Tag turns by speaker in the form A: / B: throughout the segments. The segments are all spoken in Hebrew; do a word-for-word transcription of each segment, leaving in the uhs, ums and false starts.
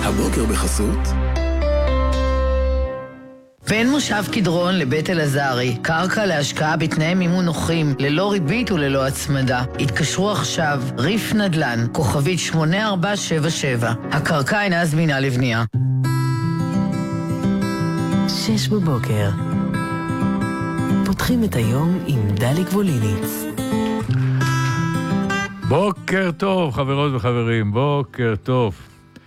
A: הבוקר בחסות
B: בין מושב קדרון לבית אלעזרי, קרקע להשקעה בתנאי מימון נוחים, ללא ריבית וללא הצמדה. התקשרו עכשיו, ריף נדל"ן, כוכבית שמונה ארבע שבע שבע. הקרקע אינה זמינה לבנייה.
C: שש בבוקר. פותחים את היום עם דלי גבוליניץ.
D: בוקר טוב, חברות וחברים, בוקר טוב.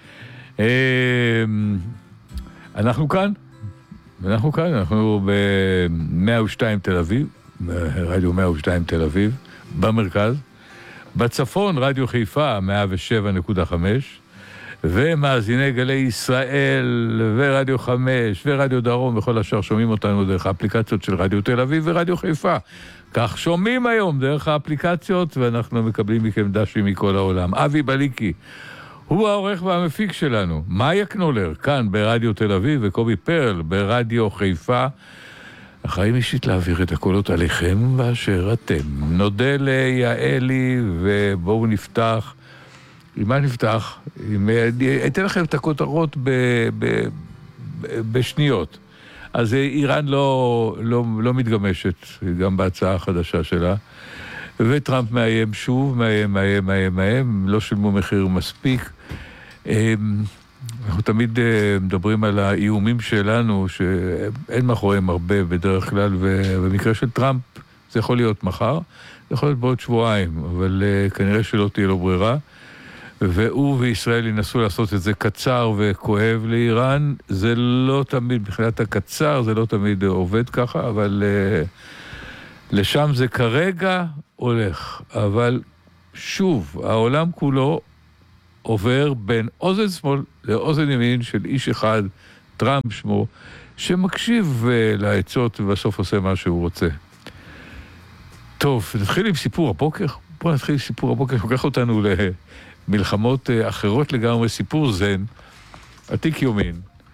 D: אנחנו כאן. אנחנו כאן, אנחנו ב-מאה ושתיים תל אביב, רדיו מאה ושתיים תל אביב, במרכז, בצפון רדיו חיפה מאה ושבע נקודה חמש, ומאזיני גלי ישראל ורדיו חמש ורדיו דרום וכל השאר שומעים אותנו דרך האפליקציות של רדיו תל אביב ורדיו חיפה. כך שומעים היום דרך האפליקציות, ואנחנו מקבלים מכם דשים מכל העולם. אבי בליקי הוא העורך והמפיק שלנו, מאיה קנולר, כאן ברדיו תל אביב, וקובי פרל ברדיו חיפה. אחראים אישית להעביר את הקולות עליכם באשר אתם. נודה ליעלי, ובואו נפתח. עם מה נפתח? עם... אתן לכם את הכותרות ב... ב... ב... בשניות. אז איראן לא, לא, לא מתגמשת, גם בהצעה החדשה שלה. וטראמפ מאיים שוב, מאיים, מאיים, מאיים, מאיים, לא שילמו מחיר מספיק. אנחנו תמיד מדברים על האיומים שלנו, שאין מאחוריהם הרבה בדרך כלל, ובמקרה של טראמפ זה יכול להיות מחר, זה יכול להיות בעוד שבועיים, אבל כנראה שלא תהיה לו ברירה, והוא וישראל ינסו לעשות את זה קצר וכואב לאיראן. זה לא תמיד, מבחינת הקצר, זה לא תמיד עובד ככה, אבל לשם זה כרגע הולך. אבל שוב, העולם כולו עובר בין אוזן שמאל לאוזן ימין של איש אחד, טראמפ שמו, שמקשיב לעצות ובסוף עושה מה שהוא רוצה. טוב, נתחיל עם סיפור הבוקר. בואו נתחיל עם סיפור הבוקר, שוקח אותנו למלחמות אחרות לגמרי, סיפור זן, עתיק יומין,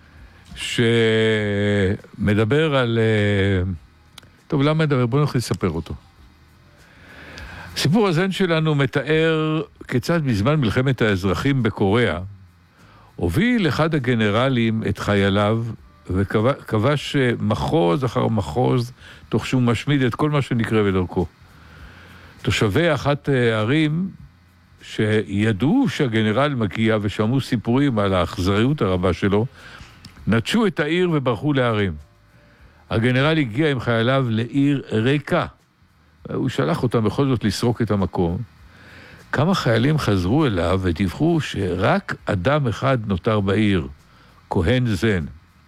D: שמדבר על... טוב, למה מדבר? בואו נתחיל לספר אותו. סיפור הזן שלנו מתאר כיצד בזמן מלחמת האזרחים בקוריאה הוביל אחד הגנרלים את חייליו וכבש מחוז אחר מחוז תוך שהוא משמיד את כל מה שנקרא בדרכו. תושבי אחת הערים שידעו שהגנרל מגיע ושמעו סיפורים על האכזריות הרבה שלו, נטשו את העיר וברחו לערים. הגנרל הגיע עם חייליו לעיר ריקה. הוא שלח אותם בכל זאת לסרוק את המקום. כמה חיילים חזרו אליו ודיווחו שרק אדם אחד נותר בעיר, כהן זן.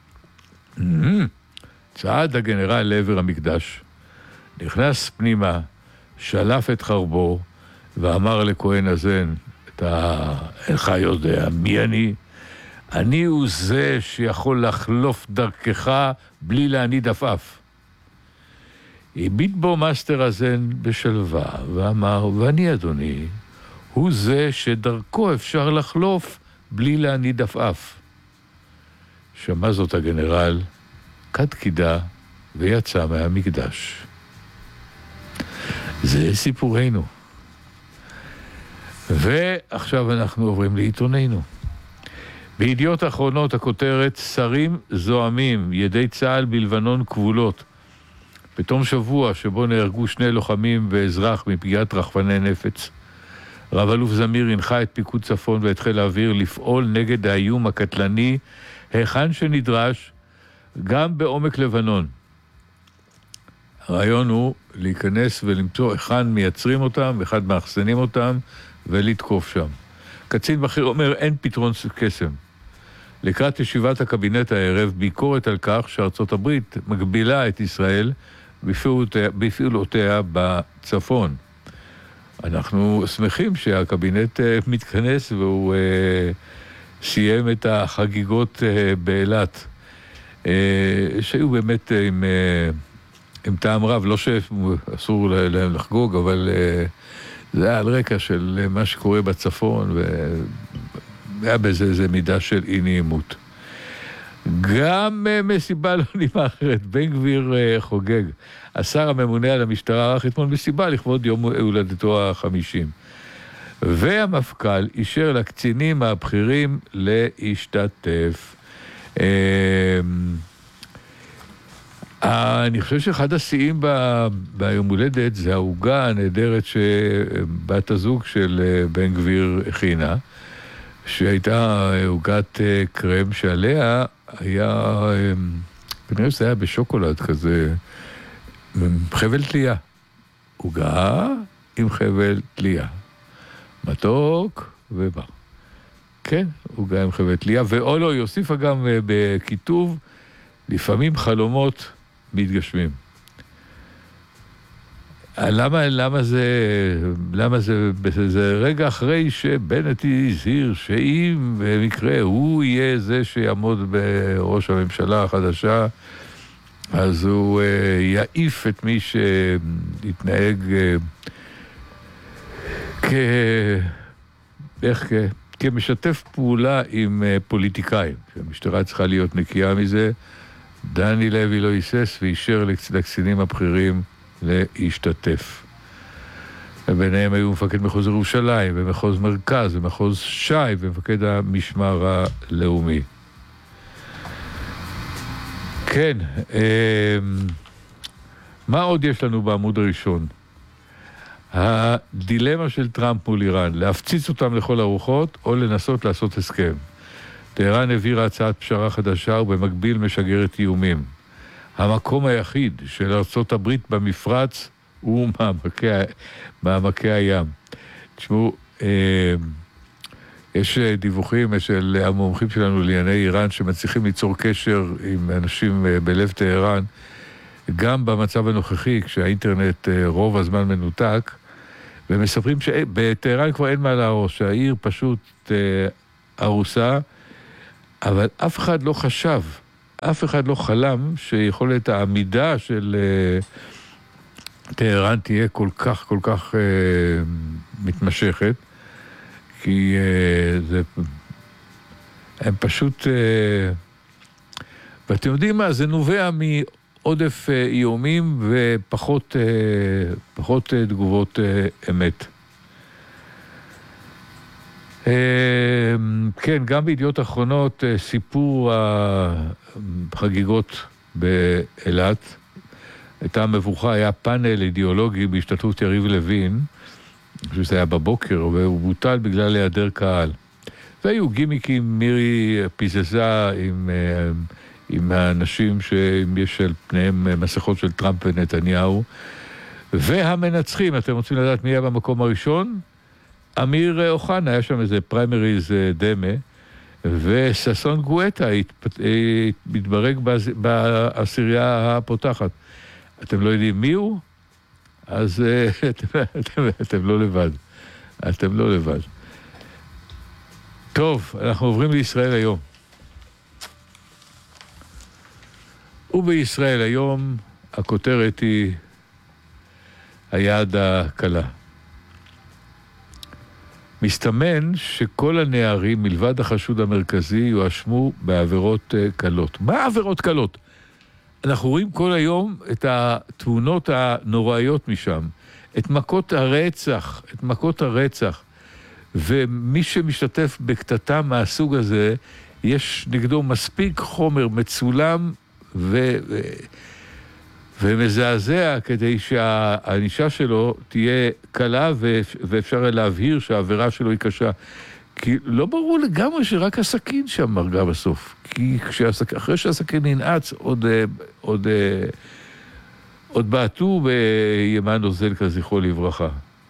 D: צעד הגנרל לעבר המקדש, נכנס פנימה, שלף את חרבו ואמר לכהן הזן, אתה אינך יודע מי אני? אני הוא זה שיכול לחלוף דרכך בלי להניד עפעף. הביט בו מאסטר הזן בשלווה ואמר, ואני אדוני, הוא זה שדרכו אפשר לחלוף בלי להניד עפעף. שמע זאת הגנרל, קד קידה ויצא מהמקדש. זה סיפורנו. ועכשיו אנחנו עוברים לעיתוננו. בידיעות האחרונות הכותרת, שרים זועמים, ידי צה"ל בלבנון כבולות. בתום שבוע שבו נהרגו שני לוחמים ואזרח מפגיעת רחפני נפץ, רב אלוף זמיר הנחה את פיקוד צפון ואת חיל האוויר לפעול נגד האיום הקטלני, היכן שנדרש, גם בעומק לבנון. הרעיון הוא להיכנס ולמצוא היכן מייצרים אותם, אחד מאחסנים אותם ולתקוף שם. קצין בכיר אומר, אין פתרון קסם. לקראת ישיבת הקבינט הערב, ביקורת על כך שארצות הברית מגבילה את ישראל בפעולותיה בצפון. אנחנו שמחים שהקבינט מתכנס והוא סיים את החגיגות באילת, שהיו באמת עם, עם טעם רב, לא שאסור להם לחגוג, אבל זה היה על רקע של מה שקורה בצפון, והיה בזה איזה מידה של אי נעימות. גם מסיבה לא נימה אחרת, בן גביר חוגג. השר הממונה על המשטרה ערך אתמול מסיבה לכבוד יום הולדתו החמישים. והמפכ"ל אישר לקצינים הבכירים להשתתף. אני חושב שאחד השיאים ביום הולדת זה העוגה הנהדרת שבת הזוג של בן גביר הכינה, שהייתה עוגת קרם שעליה היה, כנראה שזה היה בשוקולד כזה, חבל תליה. עוגה עם חבל תליה. מתוק ובר. כן, עוגה עם חבל תליה. ואולו היא הוסיפה גם בכיתוב, לפעמים חלומות מתגשמים. למה, למה זה, למה זה, זה רגע אחרי שבנט הזהיר שאם במקרה הוא יהיה זה שיעמוד בראש הממשלה החדשה, אז הוא יעיף את מי שיתנהג כ... איך כ... כמשתף פעולה עם פוליטיקאים. המשטרה צריכה להיות נקייה מזה. דני לוי לא היסס ואישר לקצינים הבכירים להשתתף. וביניהם היו מפקד מחוז ירושלים, ומחוז מרכז, ומחוז שי, ומפקד המשמר הלאומי. כן, מה עוד יש לנו בעמוד הראשון? הדילמה של טראמפ מול איראן, להפציץ אותם לכל הרוחות, או לנסות לעשות הסכם. טהרן העבירה הצעת פשרה חדשה ובמקביל משגרת איומים. המקום היחיד של ארצות הברית במפרץ הוא מעמקי, מעמקי הים. תשמעו, אה, יש דיווחים של המומחים שלנו לענייני איראן שמצליחים ליצור קשר עם אנשים בלב טהרן, גם במצב הנוכחי, כשהאינטרנט רוב הזמן מנותק, ומספרים שבטהרן כבר אין מה להרוס, שהעיר פשוט אה, ארוסה, אבל אף אחד לא חשב, אף אחד לא חלם שיכולת העמידה של uh, טהרן תהיה כל כך, כל כך uh, מתמשכת, כי uh, זה, הם פשוט, uh, ואתם יודעים מה, זה נובע מעודף uh, איומים ופחות uh, פחות uh, תגובות uh, אמת. כן, גם בידיעות אחרונות סיפור החגיגות באילת. הייתה מבוכה, היה פאנל אידיאולוגי בהשתתפות יריב לוין, שזה היה בבוקר, והוא בוטל בגלל היעדר קהל. והיו גימיקים, מירי פיזזה עם, עם האנשים שיש על פניהם מסכות של טראמפ ונתניהו, והמנצחים, אתם רוצים לדעת מי היה במקום הראשון? אמיר אוחנה, היה שם איזה פריימריז דמה, וססון גואטה התברג בעשירייה הפותחת. אתם לא יודעים מי הוא? אז אתם, אתם, אתם לא לבד. אתם לא לבד. טוב, אנחנו עוברים לישראל היום. ובישראל היום הכותרת היא היד הקלה. מסתמן שכל הנערים מלבד החשוד המרכזי יואשמו בעבירות קלות. מה עבירות קלות? אנחנו רואים כל היום את התאונות הנוראיות משם, את מכות הרצח, את מכות הרצח, ומי שמשתתף בקטטה מהסוג הזה, יש נגדו מספיק חומר מצולם ו... ו... ומזעזע כדי שהאנישה שלו תהיה קלה ואפשר להבהיר שהעבירה שלו היא קשה. כי לא ברור לגמרי שרק הסכין שם מרגע בסוף. כי אחרי שהסכין ננעץ, עוד, עוד, עוד בעטו בימן נוזל כזכרו לברכה.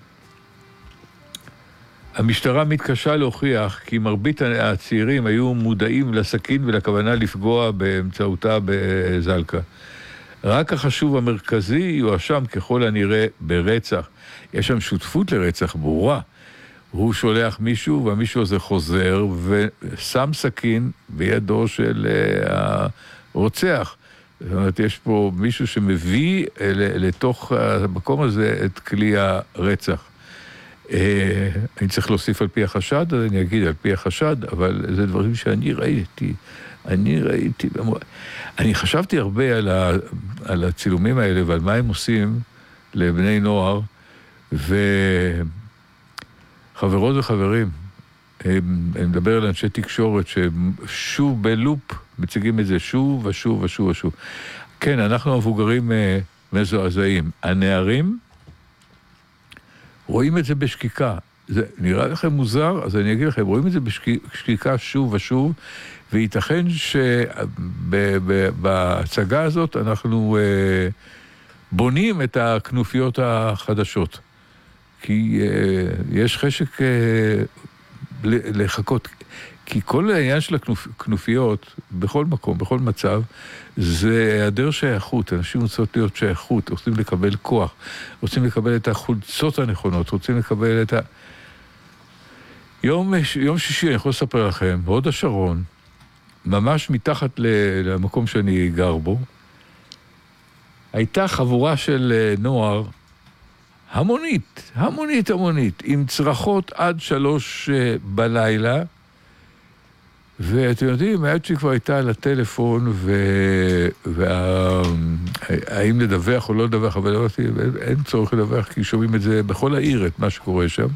D: המשטרה מתקשה להוכיח כי מרבית הצעירים היו מודעים לסכין ולכוונה לפגוע באמצעותה בזלקה. רק החשוב המרכזי יואשם ככל הנראה ברצח. יש שם שותפות לרצח ברורה. הוא שולח מישהו והמישהו הזה חוזר ושם סכין בידו של הרוצח. זאת אומרת, יש פה מישהו שמביא לתוך המקום הזה את כלי הרצח. אני צריך להוסיף על פי החשד, אז אני אגיד על פי החשד, אבל זה דברים שאני ראיתי. אני ראיתי, אני חשבתי הרבה על, ה, על הצילומים האלה ועל מה הם עושים לבני נוער, ו, חברות וחברים, אני מדבר על אנשי תקשורת ששוב בלופ מציגים את זה שוב ושוב ושוב ושוב. כן, אנחנו המבוגרים מזועזעים. הנערים רואים את זה בשקיקה. זה נראה לכם מוזר, אז אני אגיד לכם, רואים את זה בשקיקה שוב ושוב, וייתכן שבהצגה הזאת אנחנו בונים את הכנופיות החדשות. כי יש חשק לחכות. כי כל העניין של הכנופיות, בכל מקום, בכל מצב, זה היעדר שייכות. אנשים רוצים להיות שייכות, רוצים לקבל כוח, רוצים לקבל את החולצות הנכונות, רוצים לקבל את ה... יום, יום שישי, אני יכול לספר לכם, בהוד השרון, ממש מתחת למקום שאני גר בו, הייתה חבורה של נוער, המונית, המונית, המונית, עם צרחות עד שלוש בלילה, ואתם יודעים, היד שלי כבר הייתה על הטלפון, והאם לדווח או לא לדווח, אבל אמרתי, אין צורך לדווח, כי שומעים את זה בכל העיר, את מה שקורה שם.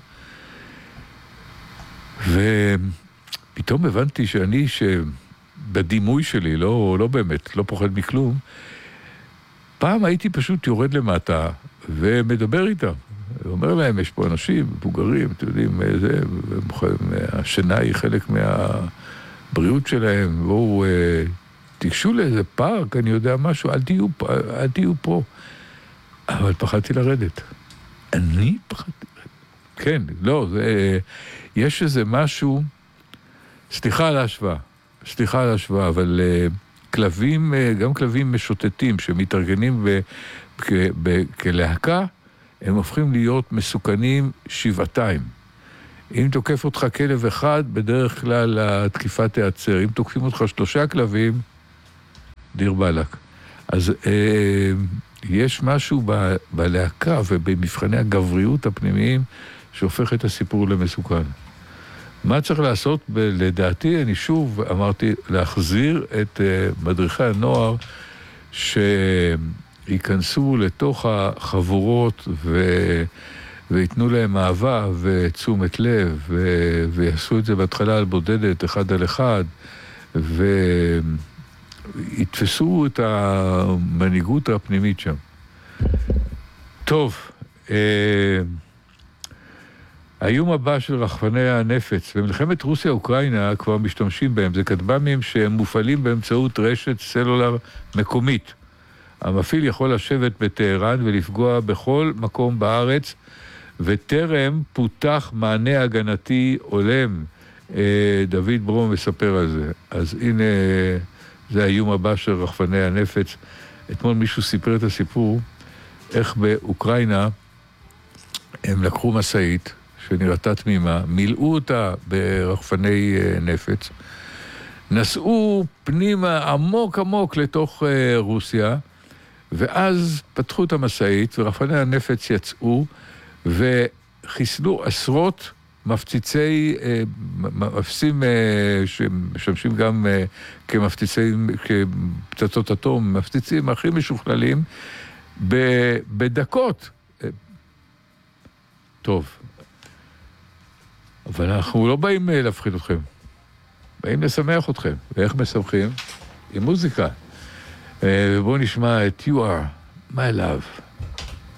D: ופתאום הבנתי שאני, שבדימוי שלי, לא, לא באמת, לא פוחד מכלום, פעם הייתי פשוט יורד למטה, ומדבר איתם. ואומר להם, יש פה אנשים, מבוגרים, אתם יודעים, זה, השינה היא חלק מהבריאות שלהם, בואו, תיגשו לאיזה פארק, אני יודע משהו, אל תהיו, אל תהיו פה. אבל פחדתי לרדת. אני פחדתי לרדת. כן, לא, זה, יש איזה משהו, סליחה על ההשוואה, סליחה על ההשוואה, אבל כלבים, גם כלבים משוטטים שמתארגנים ב, כ, ב, כלהקה, הם הופכים להיות מסוכנים שבעתיים. אם תוקף אותך כלב אחד, בדרך כלל התקיפה תיעצר. אם תוקפים אותך שלושה כלבים, דיר בלק. אז אה, יש משהו ב, בלהקה ובמבחני הגבריות הפנימיים שהופך את הסיפור למסוכן. מה צריך לעשות? ב, לדעתי, אני שוב אמרתי, להחזיר את אה, מדריכי הנוער ש... ייכנסו לתוך החבורות ו... ויתנו להם אהבה ותשומת לב ו... ויעשו את זה בהתחלה על בודדת, אחד על אחד, ויתפסו את המנהיגות הפנימית שם. טוב, אה... האיום הבא של רחפני הנפץ, במלחמת רוסיה-אוקראינה כבר משתמשים בהם, זה כטב"מים שהם מופעלים באמצעות רשת סלולר מקומית. המפעיל יכול לשבת בטהרן ולפגוע בכל מקום בארץ, וטרם פותח מענה הגנתי עולם. דוד ברום מספר על זה. אז הנה, זה האיום הבא של רחפני הנפץ. אתמול מישהו סיפר את הסיפור, איך באוקראינה הם לקחו מסעית, שנראתה תמימה, מילאו אותה ברחפני נפץ, נסעו פנימה עמוק עמוק לתוך רוסיה, ואז פתחו את המסעית, ורחפני הנפץ יצאו, וחיסלו עשרות מפציצי, מפצים שמשמשים גם כמפציצים, כפצצות אטום, מפציצים הכי משוכללים, בדקות. טוב, אבל אנחנו לא באים להפחיד אתכם, באים לשמח אתכם. ואיך משמחים? עם מוזיקה. ובואו נשמע את You Are My Love.